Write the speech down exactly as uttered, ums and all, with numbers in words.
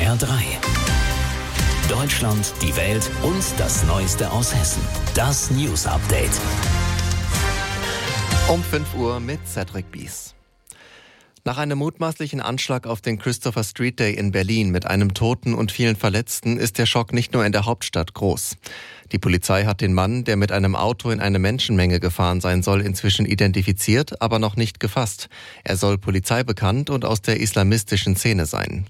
R drei. Deutschland, die Welt und das Neueste aus Hessen. Das News Update. Um fünf Uhr mit Cedric Bies. Nach einem mutmaßlichen Anschlag auf den Christopher Street Day in Berlin mit einem Toten und vielen Verletzten ist der Schock nicht nur in der Hauptstadt groß. Die Polizei hat den Mann, der mit einem Auto in eine Menschenmenge gefahren sein soll, inzwischen identifiziert, aber noch nicht gefasst. Er soll polizeibekannt und aus der islamistischen Szene sein.